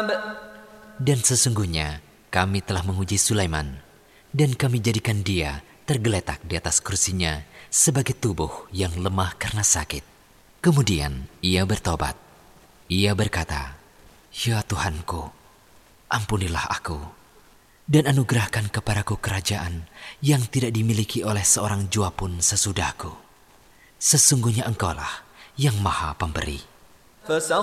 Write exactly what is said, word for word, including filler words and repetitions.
Dan sesungguhnya kami telah menguji Sulaiman, dan kami jadikan dia tergeletak di atas kursinya sebagai tubuh yang lemah karena sakit. Kemudian ia bertobat. Ia berkata, "Ya Tuhanku, ampunilah aku, dan anugerahkan kepadaku kerajaan yang tidak dimiliki oleh seorang jua pun sesudahku. Sesungguhnya Engkaulah yang Maha Pemberi."